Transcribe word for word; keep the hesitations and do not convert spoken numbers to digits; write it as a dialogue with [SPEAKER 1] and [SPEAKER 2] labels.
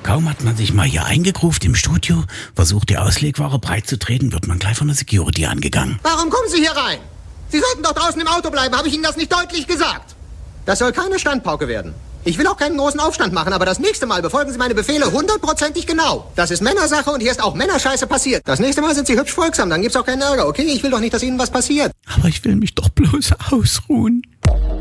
[SPEAKER 1] Kaum hat man sich mal hier eingegruft im Studio, versucht die Auslegware breitzutreten, wird man gleich von der Security angegangen.
[SPEAKER 2] Warum kommen Sie hier rein? Sie sollten doch draußen im Auto bleiben, habe ich Ihnen das nicht deutlich gesagt? Das soll keine Standpauke werden. Ich will auch keinen großen Aufstand machen, aber das nächste Mal befolgen Sie meine Befehle hundertprozentig genau. Das ist Männersache und hier ist auch Männerscheiße passiert. Das nächste Mal sind Sie hübsch folgsam, dann gibt's auch keinen Ärger, okay? Ich will doch nicht, dass Ihnen was passiert.
[SPEAKER 1] Aber ich will mich doch bloß ausruhen.